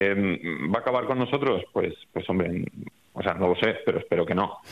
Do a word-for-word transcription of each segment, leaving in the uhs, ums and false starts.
¿Va a acabar con nosotros? Pues, pues hombre, o sea, no lo sé, pero espero que no.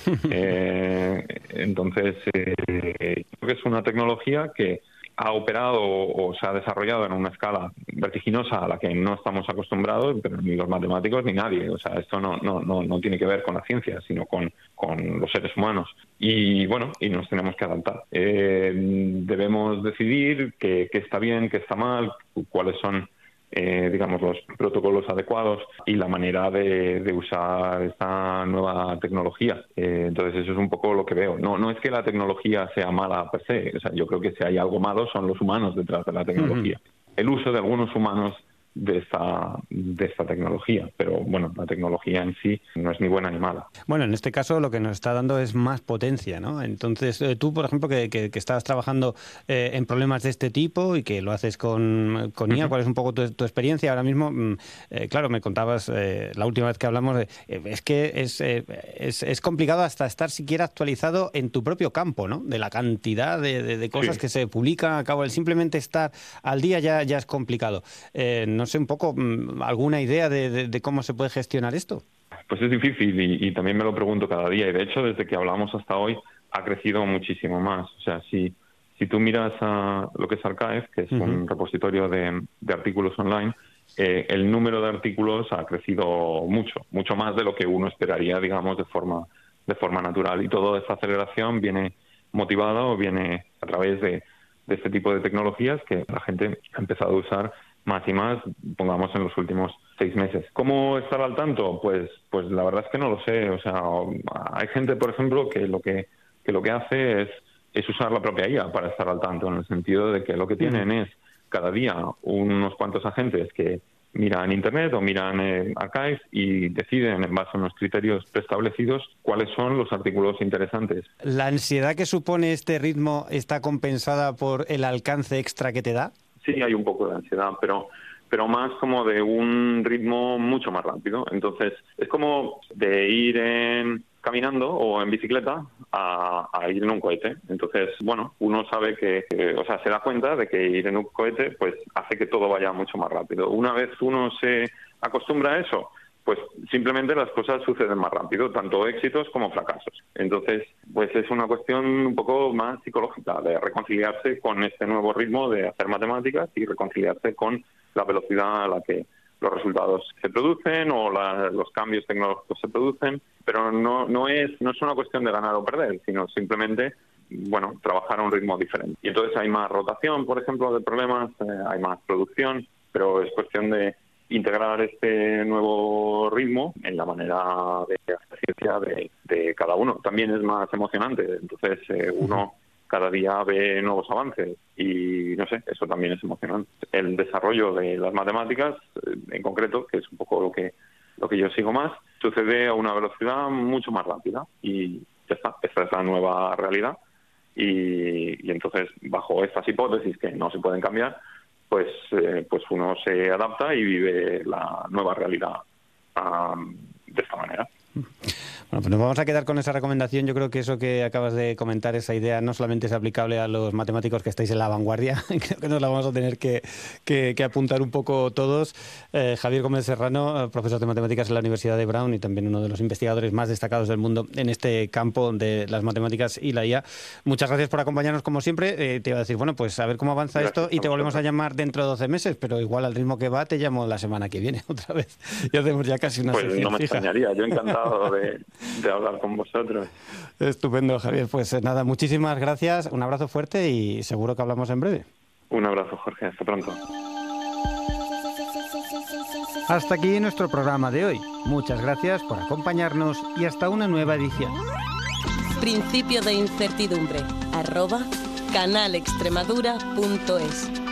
eh, entonces, eh, creo que es una tecnología que ha operado o se ha desarrollado en una escala vertiginosa a la que no estamos acostumbrados, pero ni los matemáticos ni nadie. O sea, esto no, no, no, no tiene que ver con la ciencia, sino con, con los seres humanos. Y bueno, y nos tenemos que adaptar. Eh, debemos decidir qué, qué está bien, qué está mal, cuáles son Eh, digamos, los protocolos adecuados y la manera de, de usar esta nueva tecnología. Eh, entonces eso es un poco lo que veo. No, no es que la tecnología sea mala per se, o sea, yo creo que si hay algo malo son los humanos detrás de la tecnología. Uh-huh. El uso de algunos humanos de esta de esta tecnología, pero bueno, la tecnología en sí no es ni buena ni mala. Bueno, en este caso lo que nos está dando es más potencia, ¿no? Entonces, eh, tú, por ejemplo, que, que, que estás trabajando eh, en problemas de este tipo y que lo haces con, con I A, uh-huh. ¿Cuál es un poco tu, tu experiencia ahora mismo? Eh, claro, me contabas eh, la última vez que hablamos, de, eh, es que es, eh, es, es complicado hasta estar siquiera actualizado en tu propio campo, ¿no? De la cantidad de, de, de cosas sí. que se publican a cabo, el simplemente estar al día ya, ya es complicado. Eh, no sé, un poco, ¿alguna idea de, de, de cómo se puede gestionar esto? Pues es difícil y, y también me lo pregunto cada día. Y de hecho, desde que hablamos hasta hoy, ha crecido muchísimo más. O sea, si, si tú miras a lo que es Archive, que es uh-huh. un repositorio de, de artículos online, eh, el número de artículos ha crecido mucho, mucho más de lo que uno esperaría, digamos, de forma, de forma natural. Y toda esta aceleración viene motivada o viene a través de, de este tipo de tecnologías que la gente ha empezado a usar más y más, pongamos, en los últimos seis meses. ¿Cómo estar al tanto? Pues pues la verdad es que no lo sé. O sea, hay gente, por ejemplo, que lo que, que lo que hace es, es usar la propia I A para estar al tanto, en el sentido de que lo que tienen es cada día unos cuantos agentes que miran Internet o miran eh, Archive y deciden, en base a unos criterios preestablecidos, cuáles son los artículos interesantes. ¿La ansiedad que supone este ritmo está compensada por el alcance extra que te da? Sí, hay un poco de ansiedad, pero pero más como de un ritmo mucho más rápido. Entonces, es como de ir en, caminando o en bicicleta a, a ir en un cohete. Entonces, bueno, uno sabe que, que, o sea, se da cuenta de que ir en un cohete pues hace que todo vaya mucho más rápido. Una vez uno se acostumbra a eso, pues simplemente las cosas suceden más rápido, tanto éxitos como fracasos. Entonces, pues es una cuestión un poco más psicológica, de reconciliarse con este nuevo ritmo de hacer matemáticas y reconciliarse con la velocidad a la que los resultados se producen o la, los cambios tecnológicos se producen, pero no no es no es una cuestión de ganar o perder, sino simplemente, bueno, trabajar a un ritmo diferente. Y entonces hay más rotación, por ejemplo, de problemas, eh, hay más producción, pero es cuestión de integrar este nuevo ritmo en la manera de hacer ciencia de, de cada uno. También es más emocionante, entonces eh, uno cada día ve nuevos avances y no sé, eso también es emocionante. El desarrollo de las matemáticas, en concreto, que es un poco lo que lo que yo sigo más, sucede a una velocidad mucho más rápida y ya está, esta es la nueva realidad y, y entonces bajo estas hipótesis que no se pueden cambiar, pues eh, pues uno se adapta y vive la nueva realidad um, de esta manera. Bueno, pues nos vamos a quedar con esa recomendación. Yo creo que eso que acabas de comentar, esa idea, no solamente es aplicable a los matemáticos que estáis en la vanguardia, creo que nos la vamos a tener que, que, que apuntar un poco todos. Eh, Javier Gómez Serrano, profesor de matemáticas en la Universidad de Brown y también uno de los investigadores más destacados del mundo en este campo de las matemáticas y la I A. Muchas gracias por acompañarnos como siempre. Eh, te iba a decir, bueno, pues a ver cómo avanza gracias esto y te volvemos a llamar dentro de doce meses, pero igual al ritmo que va te llamo la semana que viene otra vez. Y hacemos ya casi una Pues sección no me fija. extrañaría, yo encantado de... de hablar con vosotros. Estupendo, Javier. Pues nada, muchísimas gracias, un abrazo fuerte y seguro que hablamos en breve. Un abrazo, Jorge, hasta pronto. Hasta aquí nuestro programa de hoy. Muchas gracias por acompañarnos y hasta una nueva edición. Principio de incertidumbre, arroba canalextremadura punto es.